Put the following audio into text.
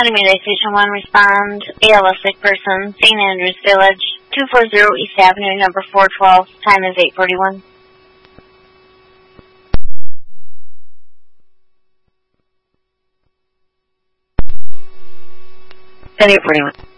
County Mayday Station 1, respond. ALS sick person, St. Andrews Village, 240 East Avenue, number 412. Time is 8:41. 8:41.